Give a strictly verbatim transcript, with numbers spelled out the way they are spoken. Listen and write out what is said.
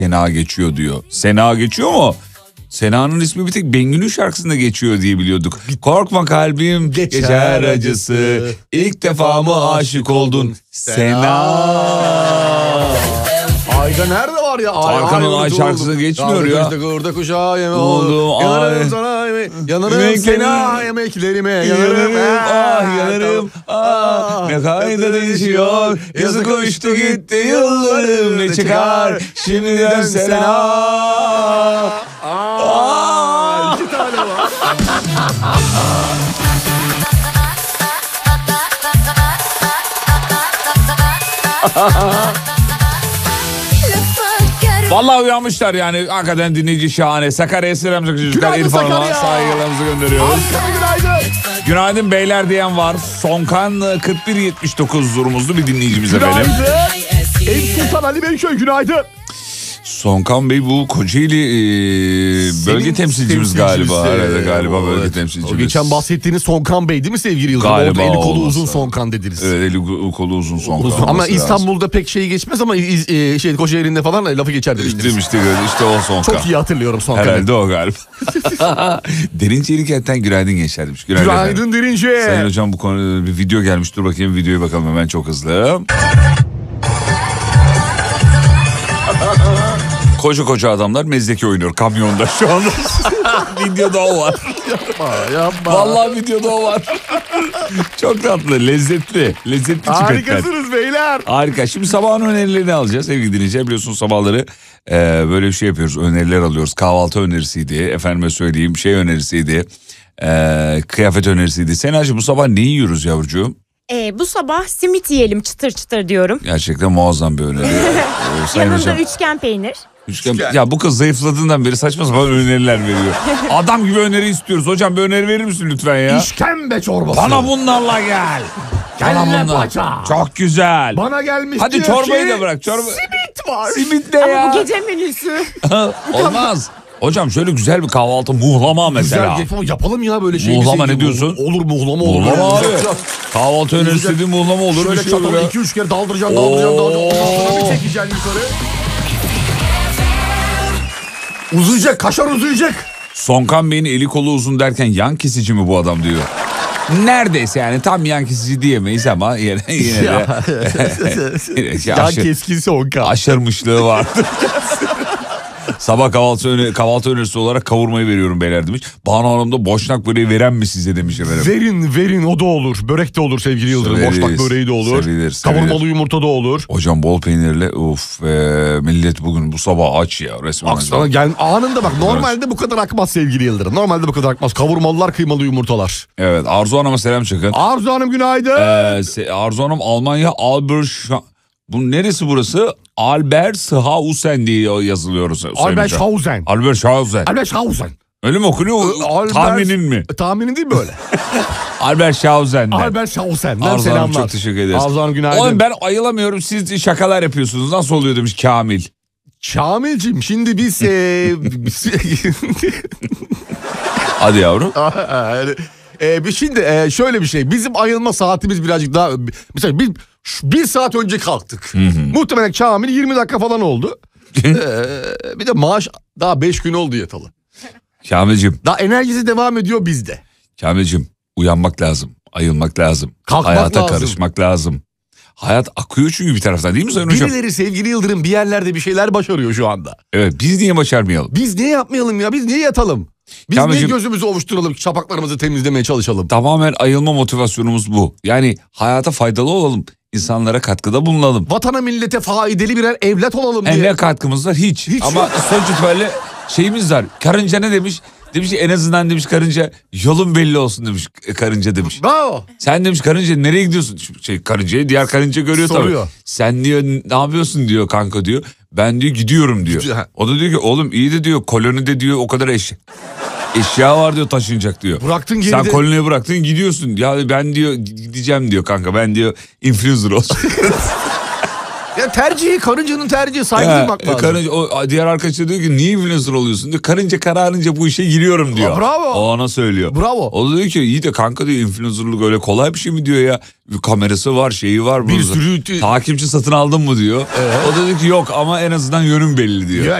Sena geçiyor diyor. Sena geçiyor mu? Sena'nın ismi bir tek Bengü'nün şarkısında geçiyor diye biliyorduk. Korkma kalbim geçer, geçer acısı. İlk defa mı aşık oldun Sena? Ayda nerede var ya? Tarkan'ın Ay şarkısı geçmiyor ya. Orada kuşağı yeme oldu. Yanarım sana yemek. Yanarım Sena yemeklerime. Yanarım ah yanarım ah. Ne kayda değişiyor. Yazık uçtu gitti yıllarım. Ne çıkar şimdiden Sena. Aa, iki tane var. Vallahi uyanmışlar yani. Hakikaten dinleyici şahane. Sakarya'ya selam çocuklar. İrfan'a saygılarımızı gönderiyoruz. Günaydın. Günaydın beyler diyen var. Sonkan kırk bir yetmiş dokuz durumumuzlu bir dinleyicimiz efendim. Günaydın. Eyüp Sultan Ali Beyköy günaydın. Sonkan Bey bu Kocaeli e, bölge temsilcimiz galiba. Evet, galiba bölge evet. temsilcimiz. O geçen bahsettiğiniz Sonkan Bey değil mi sevgili Yıldırım? Galiba eli kolu olmasa. uzun Sonkan dediniz. Evet eli kolu uzun Sonkan. Uzun. Ama İstanbul'da lazım. Pek şey geçmez ama e, şey Kocaeli'nde falan lafı geçer demiştiniz. Demiştik işte o Sonkan. Çok iyi hatırlıyorum Sonkan'ı. Herhalde o galiba. Derince'li kentten günaydın gençler demiş. Günaydın, günaydın Derince. Sayın hocam bu konuda bir video gelmiş. Dur bakayım videoya bakalım hemen çok hızlı. Koca koca adamlar mezdeki oynuyor kamyonda şu anda. Videoda o var. Yapma yapma. Vallahi videoda o var. Çok tatlı, lezzetli. Lezzetli çipetler. Harikasınız beyler. Harika. Şimdi sabahın önerilerini alacağız sevgili dinleyiciler. Biliyorsunuz sabahları e, böyle bir şey yapıyoruz. Öneriler alıyoruz. Kahvaltı önerisiydi. Efendime söyleyeyim şey önerisiydi. E, kıyafet önerisiydi. Senacığım bu sabah ne yiyoruz yavrucuğum? Ee, bu sabah simit yiyelim çıtır çıtır diyorum. Gerçekten muazzam bir öneri. ee, Yanında hocam, üçgen peynir. Üçgen, ya bu kız zayıfladığından beri saçma sapan öneriler veriyor. Adam gibi öneri istiyoruz. Hocam bir öneri verir misin lütfen ya? İşkembe çorbası. Bana bunlarla gel. Kelle paça. Çok güzel. Bana gelmiş. Hadi çorbayı da bırak. Çorba... Simit var. Simit de ya. Ama bu gece menüsü. Olmaz. Hocam şöyle güzel bir kahvaltı muhlama mesela. Güzel yapalım ya böyle şey. Muhlama ne diyorsun? Olur muhlama olur. Muhlama abi. Kahvaltı önerisi dediğin muhlama olur. Şöyle çatalı iki üç kere daldıracaksın daldıracaksın daldıracaksın. Sonra bir çekeceksin yukarı. Uzayacak, kaşar uzayacak. Sonkan Bey'in eli kolu uzun derken yan kesici mi bu adam diyor. Neredeyse yani tam yan kesici diyemeyiz ama yine, yine de. Yan keskin Sonkan. Aşırmışlığı vardı. Sabah kahvaltı, öne, kahvaltı önerisi olarak kavurmayı veriyorum beyler demiş. Banu Hanım da boşnak böreği veren mi size demiş efendim. Verin verin o da olur. Börek de olur sevgili Yıldırım. Severiz, boşnak böreği de olur. Sevilir, sevilir. Kavurmalı yumurta da olur. Hocam bol peynirle uf e, millet bugün bu sabah aç ya resmen. Aksana gel anında bak normalde bu kadar akmaz sevgili Yıldırım. Normalde bu kadar akmaz. Kavurmalılar kıymalı yumurtalar. Evet Arzu Hanım'a selam çakın. Arzu Hanım günaydın. Ee, Arzu Hanım Almanya Albert... Bu neresi burası? Albertshausen diye yazılıyoruz. Albertshausen. Albertshausen. Albertshausen. Öyle mi okunuyor? Albert... Tahminin mi? Tahminin değil mi öyle? Albertshausen'den. Albertshausen'den Arzu selamlar. Hanım çok teşekkür ederiz. Arzu Hanım günaydın. Oğlum ben ayılamıyorum siz şakalar yapıyorsunuz. Nasıl oluyor demiş Kamil. Kamil'cim şimdi biz... ee... Hadi yavrum. Ee, şimdi e, şöyle bir şey. Bizim ayılma saatimiz birazcık daha... Mesela biz bir saat önce kalktık. Hı hı. Muhtemelen Kamil yirmi dakika falan oldu. ee, bir de maaş daha beş gün oldu yatalı. Kamil'cim. Daha enerjisi devam ediyor bizde. Kamil'cim uyanmak lazım. Ayılmak lazım. Kalkmak Hayata lazım. karışmak lazım. Hayat akıyor çünkü bir taraftan değil mi Sayın Hocam? Birileri sevgili Yıldırım bir yerlerde bir şeyler başarıyor şu anda. Evet biz niye başarmayalım? Biz niye yapmayalım ya? Biz niye yatalım? Biz Kamil'cim, niye gözümüzü ovuşturalım, şapaklarımızı temizlemeye çalışalım? Tamamen ayılma motivasyonumuz bu. Yani hayata faydalı olalım. İnsanlara katkıda bulunalım. Vatana millete faydalı birer evlat olalım diye. En ne katkımız var? Hiç. Hiç. Ama sonuç itibariyle şeyimiz var. Karınca ne demiş? Demiş ki en azından demiş karınca yolun belli olsun demiş karınca demiş. Bravo. Sen demiş karınca nereye gidiyorsun? Şey karıncayı diğer karınca görüyor Soruyor. tabii. Sen diyor ne yapıyorsun diyor kanka diyor. Ben diyor gidiyorum diyor. O da diyor ki oğlum iyi de diyor kolonide diyor o kadar eşya. Eşya var diyor taşınacak diyor. Bıraktın geride. Sen koloniye bıraktın gidiyorsun. Ya ben diyor gideceğim diyor kanka ben diyor influencer olsun. Ya tercihi, karıncanın tercihi, saygı Ya, duymak lazım. karınca, o diğer arkadaş da diyor ki niye influencer oluyorsun diyor. Karınca kararınca bu işe giriyorum diyor. Aa, bravo. O ona söylüyor. Bravo. O da diyor ki iyi de kanka diyor influencerlık öyle kolay bir şey mi diyor ya. Bir kamerası var, şeyi var. Bir burada. sürü- Takipçi satın aldın mı diyor. O da diyor ki yok ama en azından yönüm belli diyor. Ya